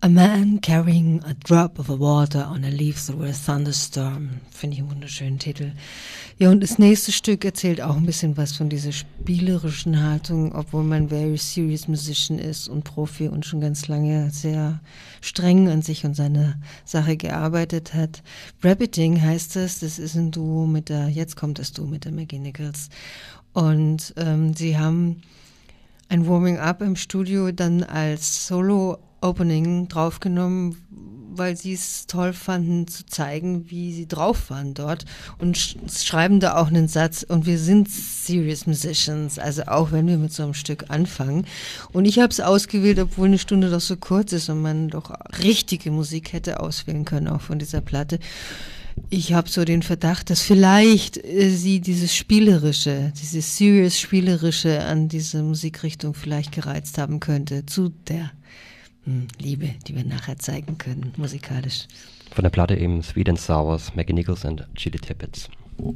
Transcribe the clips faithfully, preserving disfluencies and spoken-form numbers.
A man carrying a drop of water on a leaf through a thunderstorm. Finde ich einen wunderschönen Titel. Ja, und das nächste Stück erzählt auch ein bisschen was von dieser spielerischen Haltung, obwohl man very serious musician ist und Profi und schon ganz lange sehr streng an sich und seine Sache gearbeitet hat. Rabbiting heißt es, das ist ein Duo mit der, jetzt kommt das Duo mit der Maggie Nichols. Und ähm, sie haben ein Warming-up im Studio dann als Solo Opening draufgenommen, weil sie es toll fanden zu zeigen, wie sie drauf waren dort und sch- schreiben da auch einen Satz und wir sind serious musicians, also auch wenn wir mit so einem Stück anfangen. Und ich habe es ausgewählt, obwohl eine Stunde doch so kurz ist und man doch richtige Musik hätte auswählen können, auch von dieser Platte. Ich habe so den Verdacht, dass vielleicht äh, sie dieses Spielerische, dieses serious Spielerische an diese Musikrichtung vielleicht gereizt haben könnte, zu der Liebe, die wir nachher zeigen können, musikalisch. Von der Platte eben Sweet and Sours, Maggie Nichols and Chili Tippets. Also,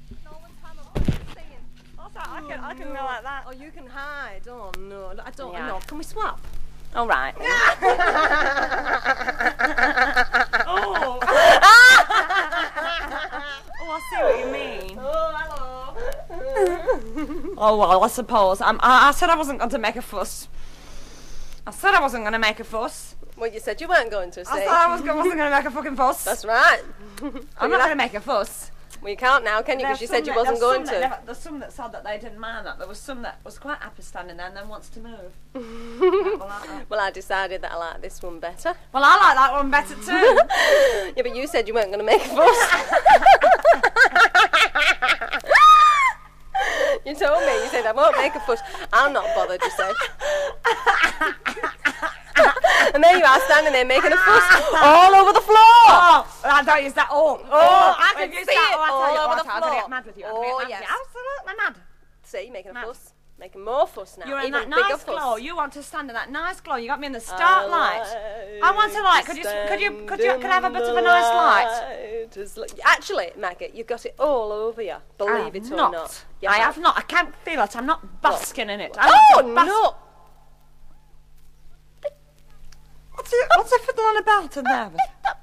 I can, I can go like that. Oh, you can hide. Oh, no. I don't Yeah. know. Can we swap? All right. oh. oh, I see what you mean. Oh, hello. Oh, well, I suppose. Um, I, I said I wasn't going to make a fuss. I said I wasn't going to make a fuss. Well, you said you weren't going to, I say. said I was, wasn't going to make a fucking fuss. That's right. I'm not going to make a fuss. Well, you can't now, can you? Because you said you wasn't going to. Never, there's some that said that they didn't mind that. There was some that was quite happy standing there and then wants to move. well, I, Well, I decided that I like this one better. well, I like that one better too. Yeah, but you said you weren't going to make a fuss. You told me. You said I won't make a fuss. I'm not bothered, you said. And there you are standing there making a fuss all over the floor. Oh, I don't use that. Oh, oh, Oh, I I can use see that. it Oh, I tell all you over what, the I'm going to floor. get mad with you. I'm Oh, gonna get mad yes. with you. Absolutely mad. See, making a Mad. fuss. Making more fuss now. You're in Even that bigger nice fuss. glow. You want to stand in that nice glow. You got me in the start light. I want to light. Could you, could you, could you, could I have a bit of a nice light? light? Actually, Maggie, you've got it all over you. Believe I it have or not. not. You I have not. I can't feel it. I'm not basking in it. I Oh, want to bask- no. What's it, what's it fiddling about in there?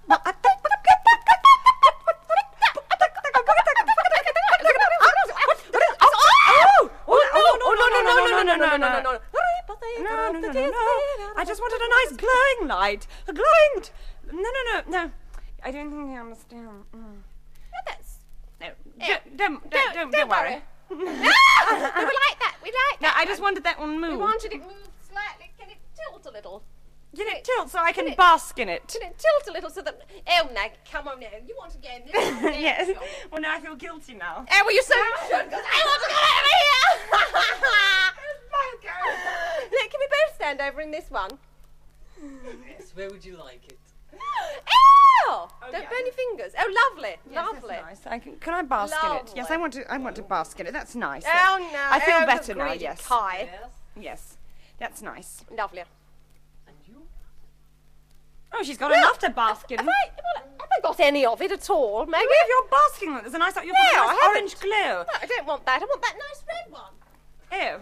I just wanted a nice glowing light. A glowing... T- no, no, no, no. I don't think you understand. Mm. That's... No, don't, don't, don't, don't, don't worry. No, we like that. We like No, that. I just wanted that one We moved. wanted it moved slightly. Can it tilt a little? Can it tilt so I can it- bask in it? Can it tilt a little so that... Oh, Nag, come on now. You want to go in this? Yes. Well, now I feel guilty now. Oh, well, you so should, because I want to get out of here! Look, can we both stand over in this one? Yes, where would you like it? Ew! Don't yeah. burn your fingers. Oh, lovely. Yes, lovely. that's nice. I can, can I bask in it? Yes, Lovely. I want to. I want to bask in it. That's nice. Oh, no. I feel oh, better the now. greedy Yes. Kai. Yes, that's nice. Lovely. And you? Oh, she's got enough to bask in. Have I, well, have I got any of it at all, Maggie? Maybe if you're basking in it, there's a nice, you've No, got a I nice haven't. orange glow. No, I don't want that. I want that nice red one. Ew.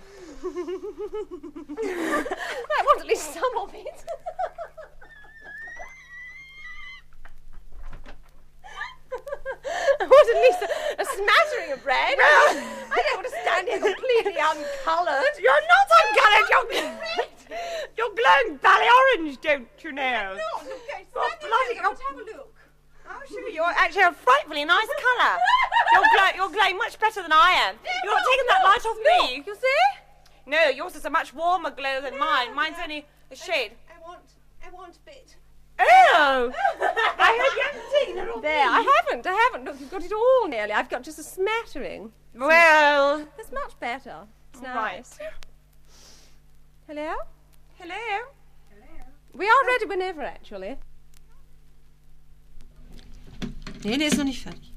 I want at least some of it. I want at least a, a smattering of red. I don't want to stand here completely uncoloured. You're not uncoloured. You're you're glowing bally orange, don't you know? No, look, guys, Oh, stand bloody- here. Let's have a look. Oh, sure, you're actually a frightfully nice colour. You're, glow, you're glowing much better than I am. You're not taking that light off me. Look, you see? No, yours is a much warmer glow than mine. Mine's only a shade. I want, I want a bit. Oh! I hope you haven't taken it off There, me. I haven't, I haven't. Look, you've got it all nearly. I've got just a smattering. Well, That's much better. It's right. nice. Hello? Hello. We are ready whenever, actually. Nee, der ist noch nicht fertig.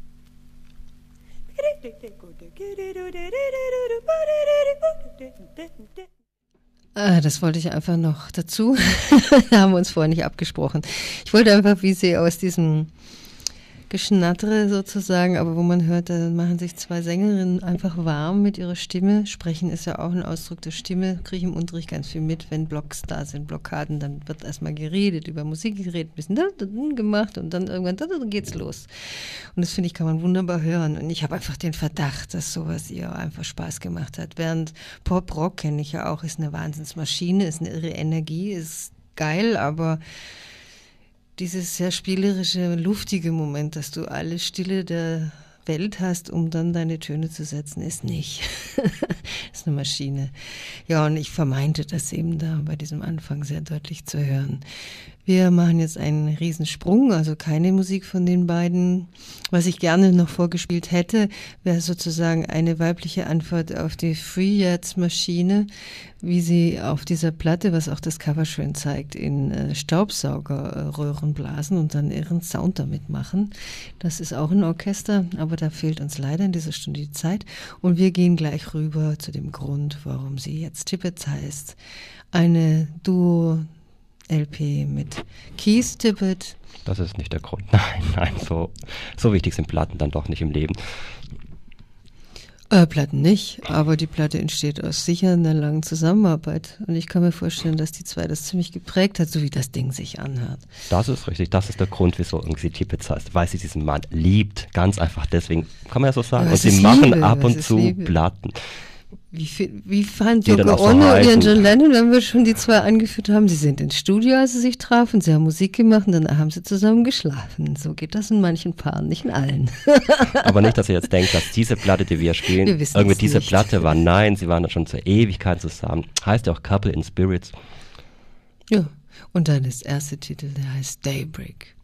Äh, das wollte ich einfach noch dazu. Da haben wir uns vorher nicht abgesprochen. Ich wollte einfach, wie sie aus diesem Geschnattere sozusagen, aber wo man hört, da machen sich zwei Sängerinnen einfach warm mit ihrer Stimme. Sprechen ist ja auch ein Ausdruck der Stimme, kriege ich im Unterricht ganz viel mit, wenn Blocks da sind, Blockaden, dann wird erstmal geredet, über Musik geredet, ein bisschen da, da, da gemacht und dann irgendwann da, da geht's los. Und das finde ich, kann man wunderbar hören. Und ich habe einfach den Verdacht, dass sowas ihr einfach Spaß gemacht hat. Während Pop-Rock kenne ich ja auch, ist eine Wahnsinnsmaschine, ist eine irre Energie, ist geil, aber dieses sehr spielerische, luftige Moment, dass du alle Stille der Welt hast, um dann deine Töne zu setzen, ist nicht. Ist eine Maschine. Ja, und ich vermeinte das eben da bei diesem Anfang sehr deutlich zu hören. Wir machen jetzt einen Riesensprung, also keine Musik von den beiden. Was ich gerne noch vorgespielt hätte, wäre sozusagen eine weibliche Antwort auf die Free-Jazz-Maschine, wie sie auf dieser Platte, was auch das Cover schön zeigt, in äh, Staubsaugerröhren blasen und dann ihren Sound damit machen. Das ist auch ein Orchester, aber da fehlt uns leider in dieser Stunde die Zeit. Und wir gehen gleich rüber zu dem Grund, warum sie jetzt Tippett heißt. Eine Duo L P mit Keith Tippett. Das ist nicht der Grund. Nein, nein, so, so wichtig sind Platten dann doch nicht im Leben. Äh, Platten nicht, aber die Platte entsteht aus sicher einer langen Zusammenarbeit. Und ich kann mir vorstellen, dass die zwei das ziemlich geprägt hat, so wie das Ding sich anhört. Das ist richtig, das ist der Grund, wieso irgendwie Tippett heißt, weil sie diesen Mann liebt. Ganz einfach deswegen, kann man ja so sagen. Ja, und sie Liebe, machen ab und zu Liebe. Platten. Wie, viel, wie fand Die dann Yoko auch so Ono heißen. ihren John Lennon, wenn wir schon die zwei angeführt haben? Sie sind ins Studio, als sie sich trafen, sie haben Musik gemacht und dann haben sie zusammen geschlafen. So geht das in manchen Paaren, nicht in allen. Aber nicht, dass ihr jetzt denkt, dass diese Platte, die wir spielen, Wir wissen irgendwie es diese nicht. Platte war. Nein, sie waren schon zur Ewigkeit zusammen. Heißt ja auch Couple in Spirits. Ja, und dann das erste Titel, der heißt Daybreak.